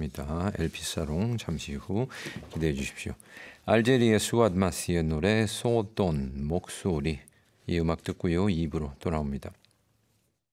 있습니다. 엘피사롱 잠시 후 기대해 주십시오. 알제리의 수왑 마시의 노래 소돈 목소리 이 음악 듣고요. 2부로 돌아옵니다.